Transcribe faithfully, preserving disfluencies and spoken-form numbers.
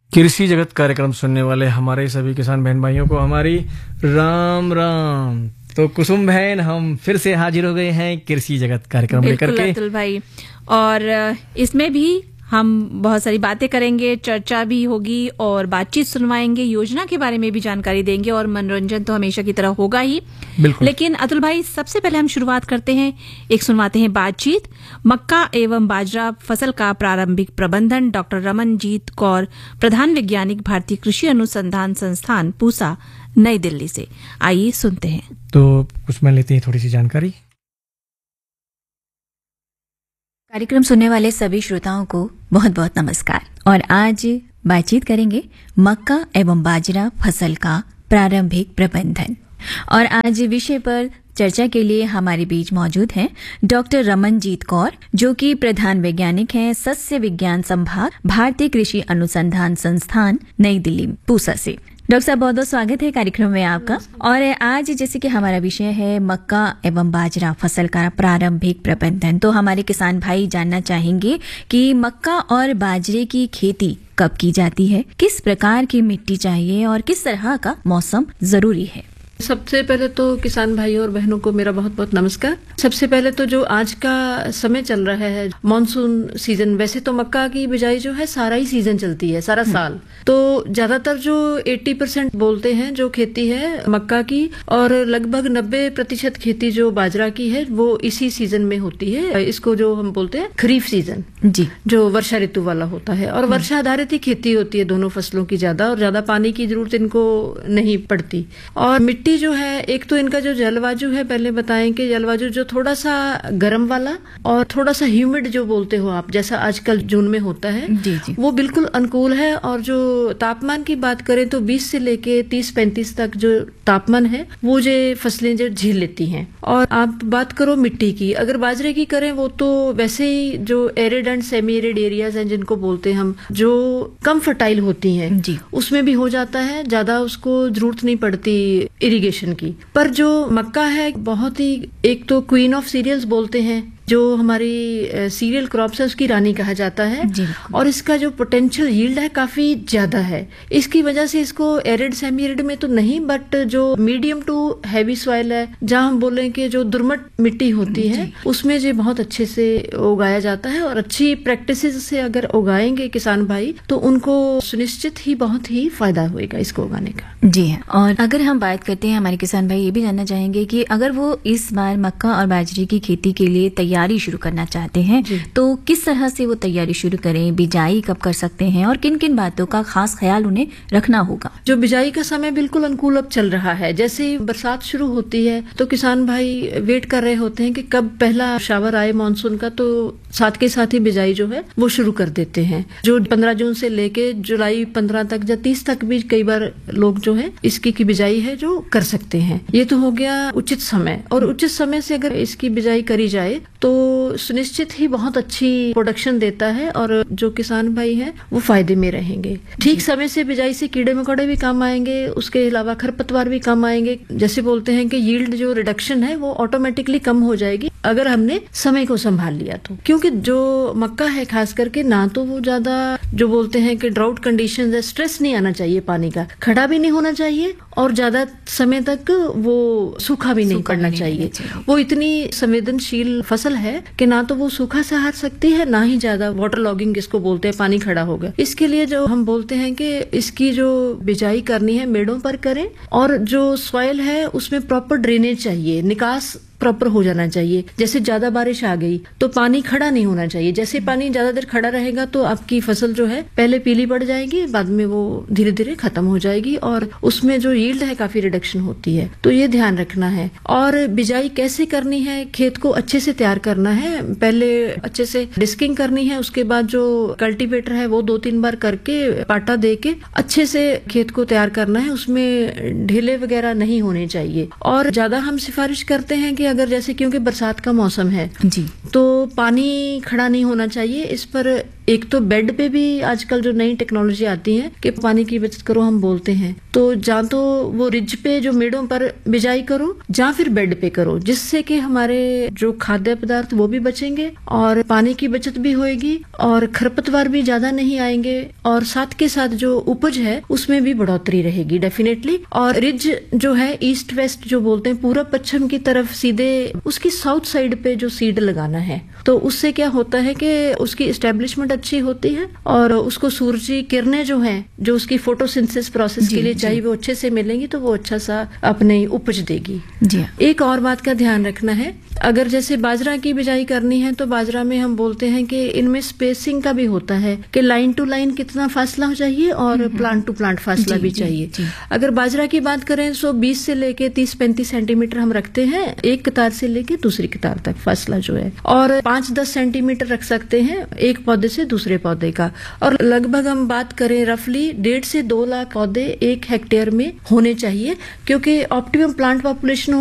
कृषि जगत कार्यक्रम सुनने वाले हमारे सभी किसान बहन भाइयों को हमारी राम राम। तो कुसुम बहन, हम फिर से हाजिर हो गए हैं कृषि जगत कार्यक्रम लेकर के। अतुल भाई, और इसमें भी हम बहुत सारी बातें करेंगे, चर्चा भी होगी और बातचीत सुनवाएंगे, योजना के बारे में भी जानकारी देंगे और मनोरंजन तो हमेशा की तरह होगा ही। लेकिन अतुल भाई, सबसे पहले हम शुरुआत करते हैं, एक सुनवाते हैं बातचीत मक्का एवं बाजरा फसल का प्रारंभिक प्रबंधन, डॉक्टर रमनजीत कौर, प्रधान वैज्ञानिक, भारतीय कृषि अनुसंधान संस्थान पूसा, नई दिल्ली से। आइए सुनते हैं। तो कुछ मैं लेते हैं थोड़ी सी जानकारी। कार्यक्रम सुनने वाले सभी श्रोताओं को बहुत बहुत नमस्कार। और आज बातचीत करेंगे मक्का एवं बाजरा फसल का प्रारंभिक प्रबंधन। और आज विषय पर चर्चा के लिए हमारे बीच मौजूद हैं डॉक्टर रमनजीत कौर, जो कि प्रधान वैज्ञानिक हैं सस्य विज्ञान संभाग, भारतीय कृषि अनुसंधान संस्थान, नई दिल्ली, पूसा से। डॉक्टर साहब, बहुत बहुत स्वागत है कार्यक्रम में आपका। और आज जैसे कि हमारा विषय है मक्का एवं बाजरा फसल का प्रारंभिक प्रबंधन, तो हमारे किसान भाई जानना चाहेंगे कि मक्का और बाजरे की खेती कब की जाती है, किस प्रकार की मिट्टी चाहिए और किस तरह का मौसम जरूरी है। सबसे पहले तो किसान भाइयों और बहनों को मेरा बहुत बहुत नमस्कार। सबसे पहले तो जो आज का समय चल रहा है मॉनसून सीजन, वैसे तो मक्का की बिजाई जो है सारा ही सीजन चलती है, सारा साल। तो ज्यादातर जो अस्सी परसेंट बोलते हैं जो खेती है मक्का की, और लगभग नब्बे प्रतिशत खेती जो बाजरा की है वो इसी सीजन में होती है। इसको जो हम बोलते हैं खरीफ सीजन जी, जो वर्षा ऋतु वाला होता है। और वर्षा आधारित ही खेती होती है दोनों फसलों की, ज्यादा और ज्यादा पानी की जरूरत इनको नहीं पड़ती। और मिट्टी जो है, एक तो इनका जो जलवायु है, पहले बताएं कि जलवायु जो थोड़ा सा गर्म वाला और थोड़ा सा ह्यूमिड जो बोलते हो आप, जैसा आजकल जून में होता है, जी जी। वो बिल्कुल अनुकूल है। और जो तापमान की बात करें तो बीस से लेके तीस पैंतीस तक जो तापमान है वो जो फसलें जो झेल लेती हैं। और आप बात करो मिट्टी की, अगर बाजरे की करें वो तो वैसे ही जो arid and semi arid areas हैं जिनको बोलते हैं हम, जो कम फर्टाइल होती हैं जी, उसमें भी हो जाता है, ज्यादा उसको जरूरत नहीं पड़ती इरिगेशन की। पर जो मक्का है बहुत ही, एक तो क्वीन ऑफ सीरियल्स बोलते हैं, जो हमारी सीरियल क्रॉप्स है उसकी रानी कहा जाता है। और इसका जो पोटेंशियल यील्ड है काफी ज्यादा है। इसकी वजह से इसको एरिड सेमी एरिड में तो नहीं, बट जो मीडियम टू हैवी सॉइल है, जहां हम बोलें कि जो दुर्मट मिट्टी होती है उसमें ये बहुत अच्छे से उगाया जाता है। और अच्छी प्रैक्टिसेस से अगर उगाएंगे किसान भाई तो उनको सुनिश्चित ही बहुत ही फायदा होगा इसको उगाने का। जी हाँ। और अगर हम बात करते हैं, हमारे किसान भाई ये भी जानना चाहेंगे कि अगर वो इस बार मक्का और बाजरे की खेती के लिए तैयारी शुरू करना चाहते हैं तो किस तरह से वो तैयारी शुरू करें, बिजाई कब कर सकते हैं और किन किन बातों का खास ख्याल उन्हें रखना होगा। जो बिजाई का समय बिल्कुल अनुकूल अब चल रहा है, जैसे ही बरसात शुरू होती है तो किसान भाई वेट कर रहे होते हैं कि कब पहला शावर आए मानसून का, तो साथ के साथ ही बिजाई जो है वो शुरू कर देते हैं। जो पंद्रह जून से लेके जुलाई पंद्रह तक या तीस तक भी कई बार लोग जो है इसकी की बिजाई है जो कर सकते हैं। ये तो हो गया उचित समय। और उचित समय से अगर इसकी बिजाई करी जाए तो सुनिश्चित ही बहुत अच्छी प्रोडक्शन देता है और जो किसान भाई हैं वो फायदे में रहेंगे। ठीक समय से बिजाई से कीड़े मकोड़े भी कम आएंगे, उसके अलावा खरपतवार भी कम आएंगे। जैसे बोलते हैं कि यील्ड जो रिडक्शन है वो ऑटोमेटिकली कम हो जाएगी अगर हमने समय को संभाल लिया तो। क्योंकि जो मक्का है खास करके, ना तो वो ज्यादा जो बोलते हैं कि ड्राउट कंडीशंस है, स्ट्रेस नहीं आना चाहिए पानी का, खड़ा भी नहीं होना चाहिए और ज्यादा समय तक वो सूखा भी नहीं पड़ना चाहिए। वो इतनी संवेदनशील फसल है कि ना तो वो सूखा सहार सकती है, ना ही ज्यादा वाटर लॉगिंग जिसको बोलते हैं, पानी खड़ा होगा। इसके लिए जो हम बोलते हैं कि इसकी जो बिजाई करनी है मेड़ों पर करें, और जो सॉइल है उसमें प्रॉपर ड्रेनेज चाहिए, निकास प्रॉपर हो जाना चाहिए। जैसे ज्यादा बारिश आ गई तो पानी खड़ा नहीं होना चाहिए। जैसे पानी ज्यादा देर खड़ा रहेगा तो आपकी फसल जो है पहले पीली पड़ जाएगी, बाद में वो धीरे धीरे खत्म हो जाएगी और उसमें जो यील्ड है काफी रिडक्शन होती है। तो ये ध्यान रखना है। और बिजाई कैसे करनी है, खेत को अच्छे से तैयार करना है, पहले अच्छे से डिस्किंग करनी है, उसके बाद जो कल्टीवेटर है वो दो तीन बार करके पाटा दे के अच्छे से खेत को तैयार करना है। उसमें ढीले वगैरह नहीं होने चाहिए। और ज्यादा हम सिफारिश करते हैं कि अगर जैसे क्योंकि बरसात का मौसम है जी, तो पानी खड़ा नहीं होना चाहिए। इस पर एक तो बेड पे भी आजकल जो नई टेक्नोलॉजी आती है कि पानी की बचत करो हम बोलते हैं, तो जहाँ तो वो रिज पे जो मेड़ों पर बिजाई करो या फिर बेड पे करो, जिससे कि हमारे जो खाद्य पदार्थ वो भी बचेंगे और पानी की बचत भी होएगी और खरपतवार भी ज्यादा नहीं आएंगे और साथ के साथ जो उपज है उसमें भी बढ़ोतरी रहेगी डेफिनेटली। और रिज जो है ईस्ट वेस्ट जो बोलते हैं, पूर्व पश्चिम की तरफ सीधे उसकी साउथ साइड पे जो सीड लगाना है, तो उससे क्या होता है कि उसकी एस्टेब्लिशमेंट अच्छी होती है और उसको सूरजी किरणें जो हैं जो उसकी फोटोसिंथेसिस प्रोसेस के लिए चाहिए वो अच्छे से मिलेंगी, तो वो अच्छा सा अपने उपज देगी। जी। एक और बात का ध्यान रखना है, अगर जैसे बाजरा की बिजाई करनी है तो बाजरा में हम बोलते हैं कि इनमें स्पेसिंग का भी होता है कि लाइन टू लाइन कितना फासला चाहिए और प्लांट टू प्लांट फासला जी, भी जी, चाहिए जी। अगर बाजरा की बात करें तो बीस से लेके तीस पैंतीस सेंटीमीटर हम रखते हैं एक कतार से लेके दूसरी कतार तक फासला जो है, और पांच दस सेंटीमीटर रख सकते हैं एक पौधे से दूसरे पौधे का। और लगभग हम बात करें रफली डेढ़ से दो लाख पौधे एक हेक्टेयर में होने चाहिए, क्योंकि ऑप्टिमम प्लांट पॉपुलेशन